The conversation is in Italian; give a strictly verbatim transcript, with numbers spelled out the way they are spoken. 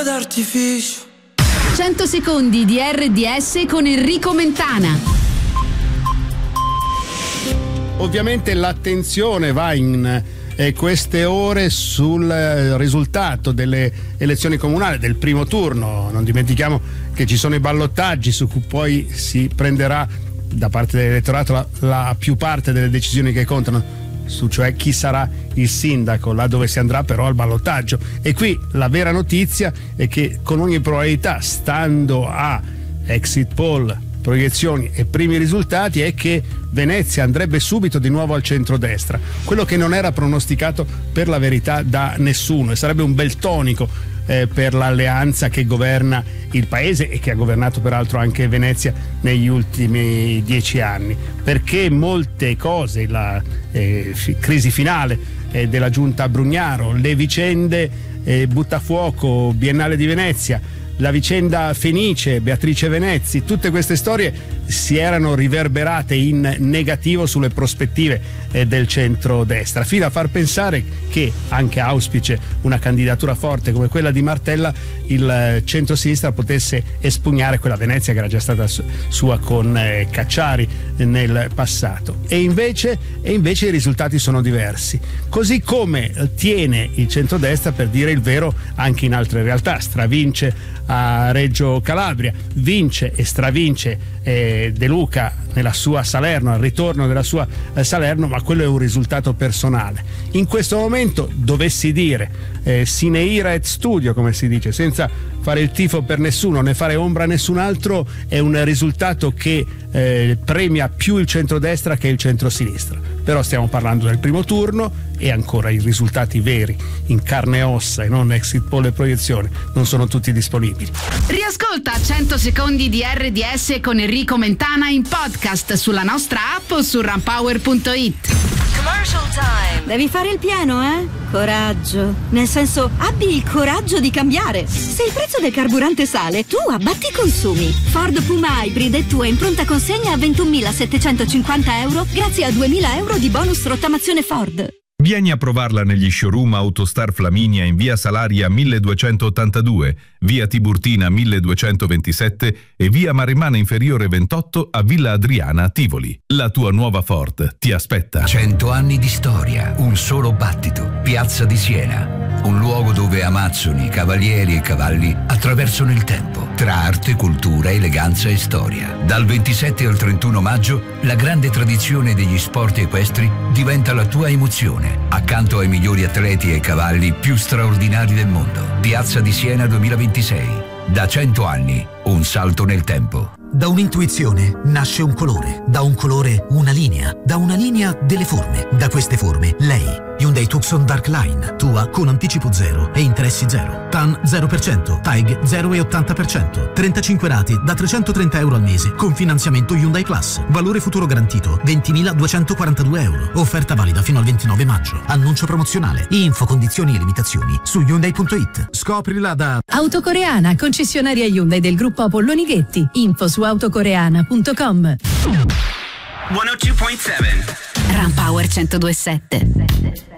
d'artificio. cento secondi di R D S con Enrico Mentana. Ovviamente l'attenzione va in eh, queste ore sul eh, risultato delle elezioni comunali del primo turno. Non dimentichiamo che ci sono i ballottaggi su cui poi si prenderà da parte dell'elettorato la, la più parte delle decisioni che contano, su cioè chi sarà il sindaco, là dove si andrà però al ballottaggio. E qui la vera notizia è che con ogni probabilità, stando a exit poll, proiezioni e primi risultati, è che Venezia andrebbe subito di nuovo al centrodestra, quello che non era pronosticato per la verità da nessuno, e sarebbe un bel tonico eh, per l'alleanza che governa il paese e che ha governato peraltro anche Venezia negli ultimi dieci anni, perché molte cose, la eh, fi- crisi finale eh, della giunta Brugnaro, le vicende eh, Buttafuoco, Biennale di Venezia, la vicenda Fenice, Beatrice Venezzi, tutte queste storie si erano riverberate in negativo sulle prospettive eh, del centrodestra, fino a far pensare che, anche auspice una candidatura forte come quella di Martella, il eh, centrosinistra potesse espugnare quella Venezia che era già stata su- sua con eh, Cacciari eh, nel passato. E invece, e invece i risultati sono diversi, così come tiene il centrodestra, per dire il vero, anche in altre realtà. Stravince a Reggio Calabria, vince e stravince eh, De Luca nella sua Salerno, al ritorno della sua eh, Salerno, ma quello è un risultato personale. In questo momento dovessi dire eh, sine ira et studio, come si dice, senza fare il tifo per nessuno né fare ombra a nessun altro, è un risultato che eh, premia più il centrodestra che il centrosinistra. Però stiamo parlando del primo turno e ancora i risultati veri in carne e ossa e non exit poll e proiezione non sono tutti disponibili. Riascolta cento secondi di R D S con Enrico Mentana in podcast sulla nostra app o su rampower punto it. Commercial time. Devi fare il pieno, eh? Coraggio. Nel senso, abbi il coraggio di cambiare. Se il prezzo del carburante sale, tu abbatti i consumi. Ford Puma Hybrid è tua in pronta consegna a ventunomilasettecentocinquanta euro grazie a duemila euro di bonus rottamazione Ford. Vieni a provarla negli showroom Autostar Flaminia in via Salaria milleduecentottantadue, via Tiburtina milleduecentoventisette e via Maremmana Inferiore ventotto a Villa Adriana a Tivoli. La tua nuova Ford ti aspetta. Cento anni di storia, un solo battito. Piazza di Siena. Un luogo dove amazzoni, cavalieri e cavalli attraversano il tempo, tra arte, cultura, eleganza e storia. Dal ventisette al trentuno maggio, la grande tradizione degli sport equestri diventa la tua emozione, accanto ai migliori atleti e cavalli più straordinari del mondo. Piazza di Siena duemilaventisei. Da cento anni, un salto nel tempo. Da un'intuizione nasce un colore, da un colore una linea, da una linea delle forme, da queste forme lei. Hyundai Tucson Dark Line, tua con anticipo zero e interessi zero. T A N zero per cento, T A I G zero virgola ottanta per cento, trentacinque rate da trecentotrenta euro al mese con finanziamento Hyundai Plus. Valore futuro garantito ventimiladuecentoquarantadue euro. Offerta valida fino al ventinove maggio. Annuncio promozionale. Info, condizioni e limitazioni su Hyundai punto it. Scoprila da Autocoreana, concessionaria Hyundai del gruppo Apollo Nighetti. Info su autocoreana punto com. centodue virgola sette Rampower centodue e sette.